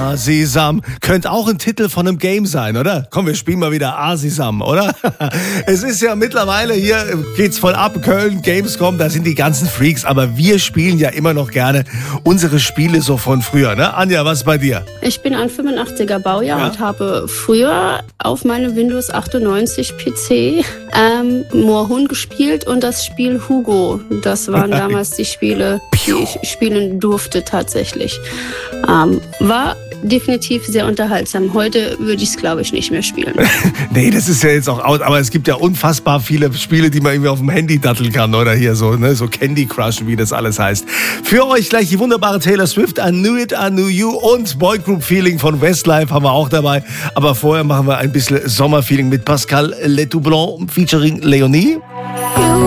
Asisam. Könnte auch ein Titel von einem Game sein, oder? Komm, wir spielen mal wieder Asisam, oder? Es ist ja mittlerweile, hier geht's voll ab, Köln, Gamescom, da sind die ganzen Freaks, aber wir spielen ja immer noch gerne unsere Spiele so von früher, ne? Anja, was ist bei dir? Ich bin ein 85er Baujahr und habe früher auf meinem Windows 98 PC Moorhuhn gespielt und das Spiel Hugo. Das waren damals die Spiele, die ich spielen durfte tatsächlich. War definitiv sehr unterhaltsam. Heute würde ich es, glaube ich, nicht mehr spielen. Nee, das ist ja jetzt auch out, aber es gibt ja unfassbar viele Spiele, die man irgendwie auf dem Handy datteln kann oder hier so, ne, so Candy Crush, wie das alles heißt. Für euch gleich die wunderbare Taylor Swift, I Knew It, I Knew You und Boygroup Feeling von Westlife haben wir auch dabei. Aber vorher machen wir ein bisschen Sommerfeeling mit Pascal Letoublon featuring Leonie.